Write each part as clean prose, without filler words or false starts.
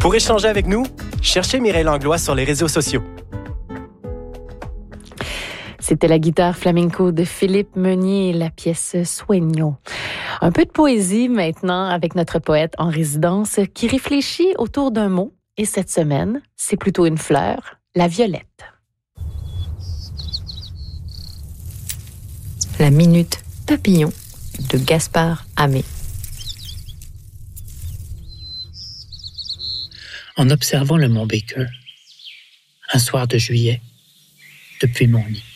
Pour échanger avec nous, cherchez Mireille Langlois sur les réseaux sociaux. C'était la guitare flamenco de Philippe Meunier et la pièce Sueño. Un peu de poésie maintenant avec notre poète en résidence qui réfléchit autour d'un mot. Et cette semaine, c'est plutôt une fleur, la violette. La minute papillon de Gaspard Hamé. En observant le mont Baker, un soir de juillet, depuis mon lit,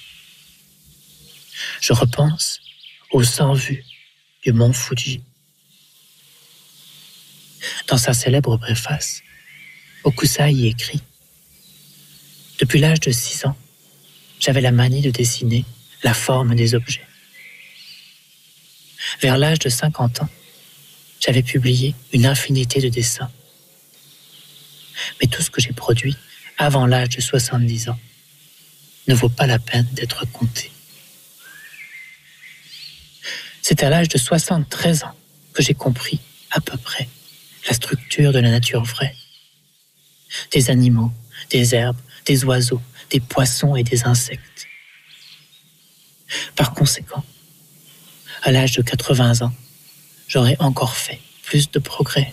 je repense au sans-vue du mont Fuji. Dans sa célèbre préface, Hokusai y écrit « Depuis l'âge de 6 ans, j'avais la manie de dessiner la forme des objets. Vers l'âge de 50 ans, j'avais publié une infinité de dessins. Mais tout ce que j'ai produit avant l'âge de 70 ans ne vaut pas la peine d'être compté. C'est à l'âge de 73 ans que j'ai compris à peu près la structure de la nature vraie. Des animaux, des herbes, des oiseaux, des poissons et des insectes. Par conséquent, à l'âge de 80 ans, j'aurais encore fait plus de progrès.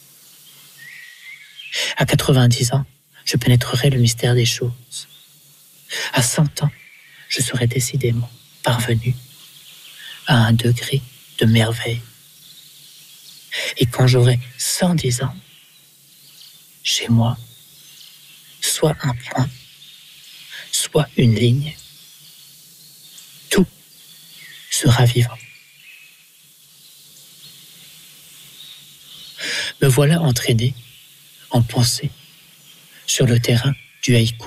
À 90 ans, je pénétrerai le mystère des choses. À 100 ans, je serai décidément parvenu à un degré de merveille. Et quand j'aurai 110 ans, chez moi, soit un point, soit une ligne, tout sera vivant. Me voilà entraîné en pensée sur le terrain du haïku.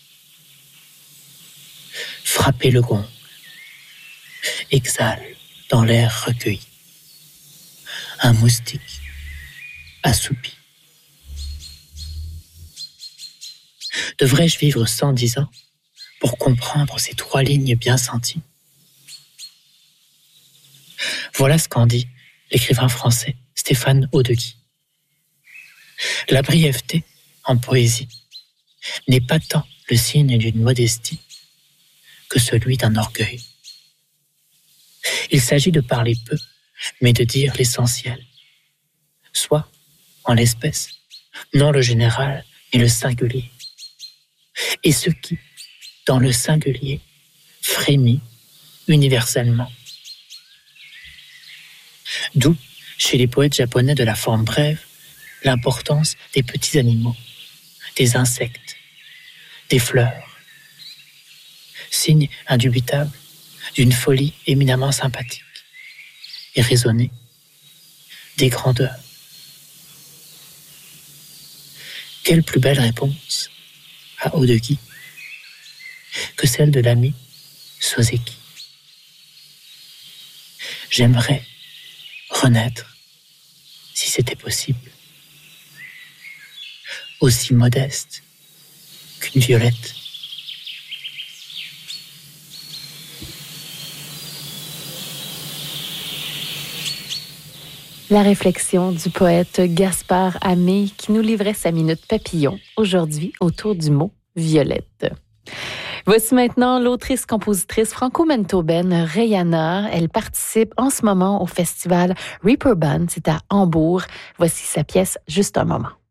Frapper le gong exhale dans l'air recueilli. Un moustique assoupi. Devrais-je vivre 110 ans pour comprendre ces 3 lignes bien senties? Voilà ce qu'en dit l'écrivain français Stéphane Haudegui. La brièveté en poésie n'est pas tant le signe d'une modestie que celui d'un orgueil. Il s'agit de parler peu, mais de dire l'essentiel. Soit, en l'espèce, non le général, mais le singulier. Et ce qui, dans le singulier, frémit universellement. D'où, chez les poètes japonais de la forme brève, l'importance des petits animaux, des insectes, des fleurs. Signe indubitable d'une folie éminemment sympathique et raisonnée, des grandeurs. Quelle plus belle réponse à Haudegui que celle de l'ami Soseki. J'aimerais renaître, si c'était possible, aussi modeste qu'une violette. La réflexion du poète Gaspard Hamé qui nous livrait sa minute papillon aujourd'hui autour du mot violette. Voici maintenant l'autrice-compositrice franco-manitobaine Rihanna. Elle participe en ce moment au festival Reeperbahn, c'est à Hambourg. Voici sa pièce Juste un moment.